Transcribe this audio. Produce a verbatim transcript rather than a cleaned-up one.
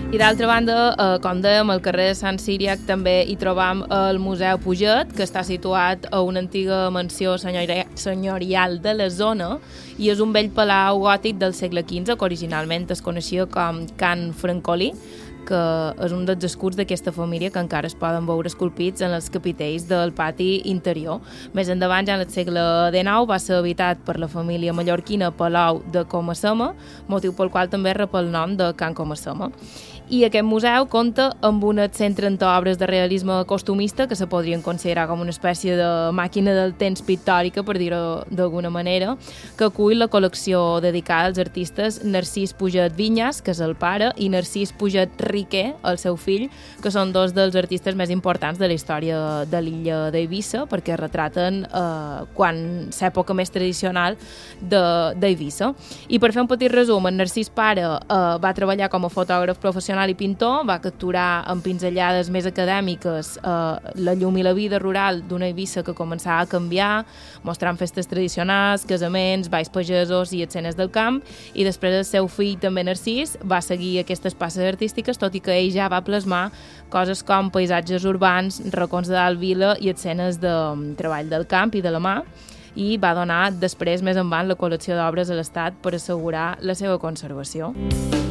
I d'altra banda, eh, com dèiem, al carrer de Sant Ciríac també hi trobam el Museu Puget, que està situat a una antiga mansió senyorial de la zona i és un vell palau gòtic del segle quinze que originalment es coneixia com Can Francolí, que és un dels escuts d'aquesta família que encara es poden veure esculpits en els capitells del pati interior. Més endavant, ja en el segle dinou, va ser habitat per la família mallorquina Palau de Comassema, motiu pel qual també rep el nom de Can Comassema. I aquest museu compta amb unes cent trenta obres de realisme costumista que se podrien considerar com una espècie de màquina del temps pictòrica, per dir-ho d'alguna manera, que acull la col·lecció dedicada als artistes Narcís Puget Vinyas, que és el pare, i Narcís Puget Riquer, el seu fill, que són dos dels artistes més importants de la història de l'illa d'Eivissa, perquè retraten eh, quan l'època més tradicional d'Eivissa. I per fer un petit resum, en Narcís pare eh, va treballar com a fotògraf professional i pintor, va capturar amb pinzellades més acadèmiques eh, la llum i la vida rural d'una Eivissa que començava a canviar, mostrant festes tradicionals, casaments, balls pagesos i escenes del camp, i després el seu fill, també Narcís, va seguir aquestes passes artístiques, tot i que ell ja va plasmar coses com paisatges urbans, racons de dalt vila i escenes de treball del camp i de la mà, i va donar després, més endavant, la col·lecció d'obres a l'Estat per assegurar la seva conservació.